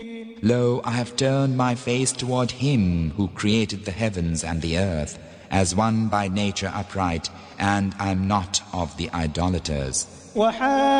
Lo, I have turned my face toward Him who created the heavens and the earth, as one by nature upright, and I am not of the idolaters.